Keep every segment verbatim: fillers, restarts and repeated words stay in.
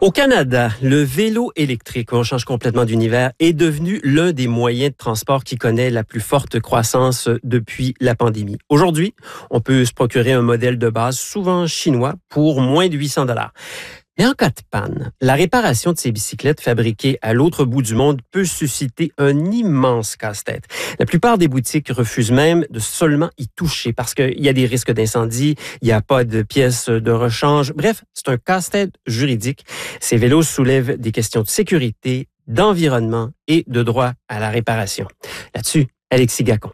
Au Canada, le vélo électrique, on change complètement d'univers, est devenu l'un des moyens de transport qui connaît la plus forte croissance depuis la pandémie. Aujourd'hui, on peut se procurer un modèle de base, souvent chinois, pour moins de huit cents dollars. Mais en cas de panne, la réparation de ces bicyclettes fabriquées à l'autre bout du monde peut susciter un immense casse-tête. La plupart des boutiques refusent même de seulement y toucher parce qu'il y a des risques d'incendie, il n'y a pas de pièces de rechange. Bref, c'est un casse-tête juridique. Ces vélos soulèvent des questions de sécurité, d'environnement et de droit à la réparation. Là-dessus, Alexis Gacon.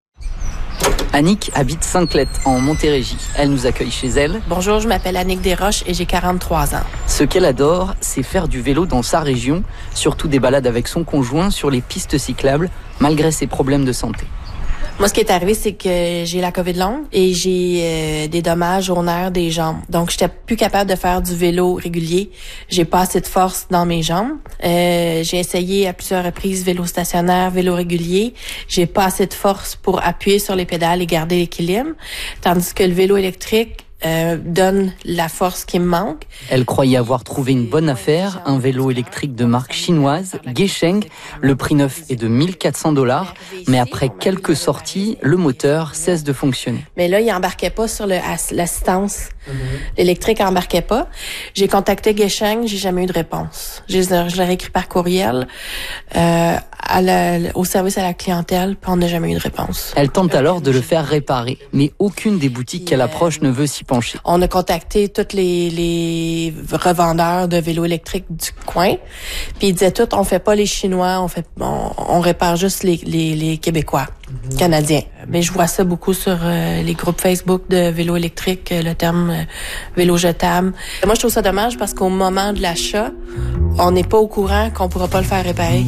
Annick habite Sainte-Clette, en Montérégie. Elle nous accueille chez elle. Bonjour, je m'appelle Annick Desroches et j'ai quarante-trois ans. Ce qu'elle adore, c'est faire du vélo dans sa région, surtout des balades avec son conjoint sur les pistes cyclables, malgré ses problèmes de santé. Moi, ce qui est arrivé, c'est que j'ai la COVID longue et j'ai euh, des dommages aux nerfs des jambes. Donc, j'étais plus capable de faire du vélo régulier. J'ai pas assez de force dans mes jambes. Euh, j'ai essayé à plusieurs reprises vélo stationnaire, vélo régulier. J'ai pas assez de force pour appuyer sur les pédales et garder l'équilibre. Tandis que le vélo électrique Euh, donne la force qui me manque. Elle croyait avoir trouvé une bonne affaire, un vélo électrique de marque chinoise, Gesheng. Le prix neuf est de mille quatre cents dollars, mais après quelques sorties, le moteur cesse de fonctionner. Mais là, il embarquait pas sur le, l'assistance. Mm-hmm. L'électrique embarquait pas. J'ai contacté Gesheng, j'ai jamais eu de réponse. Je, je l'ai écrit par courriel euh, à la, au service à la clientèle, puis on n'a jamais eu de réponse. Elle tente alors de le faire réparer, mais aucune des boutiques qu'elle approche ne veut s'y pencher. On a contacté tous les, les revendeurs de vélos électriques du coin, puis ils disaient tout, on fait pas les Chinois, on fait, on, on répare juste les, les, les Québécois, mm-hmm. Canadiens. Mais je vois ça beaucoup sur euh, les groupes Facebook de vélos électriques, le terme euh, vélo jetable. Moi, je trouve ça dommage parce qu'au moment de l'achat, on n'est pas au courant qu'on pourra pas le faire réparer.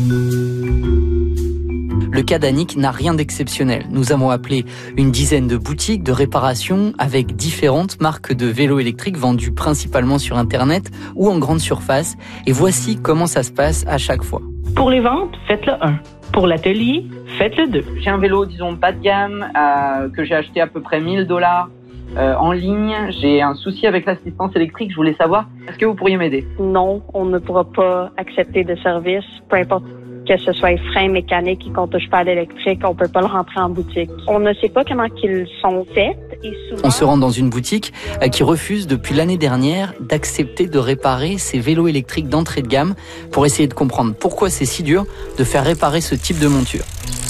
Le cas d'Annick n'a rien d'exceptionnel. Nous avons appelé une dizaine de boutiques de réparation avec différentes marques de vélos électriques vendues principalement sur Internet ou en grande surface. Et voici comment ça se passe à chaque fois. Pour les ventes, faites le un. Pour l'atelier, faites le deux. J'ai un vélo, disons, bas de gamme, euh, que j'ai acheté à peu près mille dollars euh, en ligne. J'ai un souci avec l'assistance électrique. Je voulais savoir, est-ce que vous pourriez m'aider? Non, on ne pourra pas accepter de service, peu importe que ce soit frein mécanique et qu'on touche pas à l'électrique, on peut pas le rentrer en boutique. On ne sait pas comment ils sont faits. Et souvent... On se rend dans une boutique qui refuse depuis l'année dernière d'accepter de réparer ces vélos électriques d'entrée de gamme pour essayer de comprendre pourquoi c'est si dur de faire réparer ce type de monture.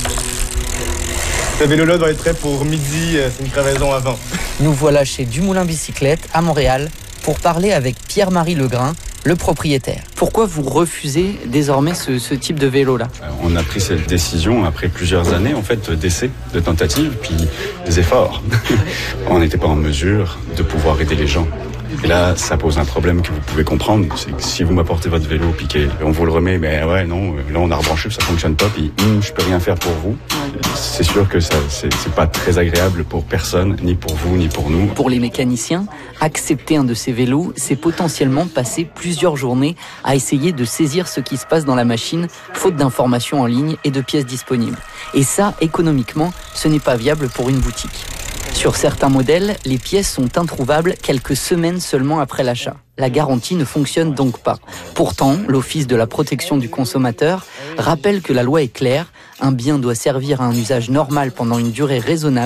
Ce vélo-là doit être prêt pour midi, c'est une crevaison avant. Nous voilà chez Dumoulin Bicyclette à Montréal pour parler avec Pierre-Marie Legrain, le propriétaire. Pourquoi vous refusez désormais ce, ce type de vélo-là? On a pris cette décision après plusieurs années en fait d'essais, de tentatives, puis des efforts. On n'était pas en mesure de pouvoir aider les gens. Et là, ça pose un problème que vous pouvez comprendre. C'est que si vous m'apportez votre vélo, puis qu'on vous le remet, mais ouais, non, là on a rebranché, ça fonctionne pas, puis hum, je peux rien faire pour vous. C'est sûr que ça, c'est, c'est pas très agréable pour personne, ni pour vous, ni pour nous. Pour les mécaniciens, accepter un de ces vélos, c'est potentiellement passer plusieurs journées à essayer de saisir ce qui se passe dans la machine, faute d'informations en ligne et de pièces disponibles. Et ça, économiquement, ce n'est pas viable pour une boutique. Sur certains modèles, les pièces sont introuvables quelques semaines seulement après l'achat. La garantie ne fonctionne donc pas. Pourtant, l'Office de la protection du consommateur rappelle que la loi est claire, un bien doit servir à un usage normal pendant une durée raisonnable.